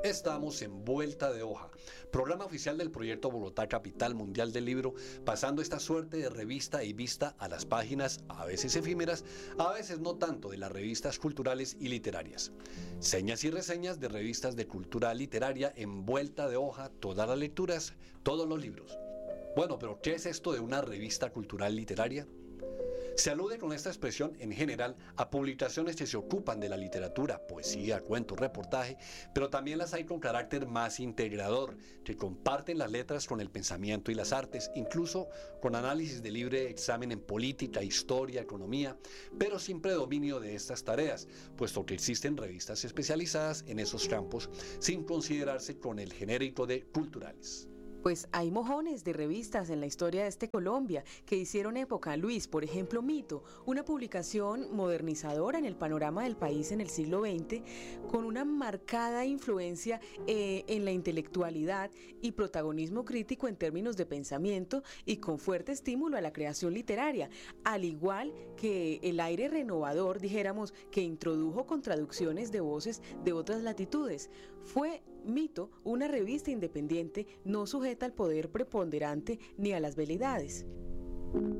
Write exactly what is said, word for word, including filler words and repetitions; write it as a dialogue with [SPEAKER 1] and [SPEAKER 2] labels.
[SPEAKER 1] Estamos en Vuelta de Hoja, programa oficial del proyecto Bogotá Capital Mundial del Libro, pasando esta suerte de revista y vista a las páginas, a veces efímeras, a veces no tanto, de las revistas culturales y literarias. Señas y reseñas de revistas de cultura literaria en Vuelta de Hoja, todas las lecturas, todos los libros. Bueno, pero ¿qué es esto de una revista cultural literaria? Se alude con esta expresión en general a publicaciones que se ocupan de la literatura, poesía, cuento, reportaje, pero también las hay con carácter más integrador, que comparten las letras con el pensamiento y las artes, incluso con análisis de libre examen en política, historia, economía, pero sin predominio de estas tareas, puesto que existen revistas especializadas en esos campos, sin considerarse con el genérico de culturales.
[SPEAKER 2] Pues hay mojones de revistas en la historia de este Colombia que hicieron época. Luis, por ejemplo, Mito, una publicación modernizadora en el panorama del país en el siglo veinte, con una marcada influencia eh, en la intelectualidad y protagonismo crítico en términos de pensamiento y con fuerte estímulo a la creación literaria, al igual que el aire renovador, dijéramos, que introdujo con traducciones de voces de otras latitudes. Fue Mito una revista independiente no sujeta al poder preponderante ni a las velidades.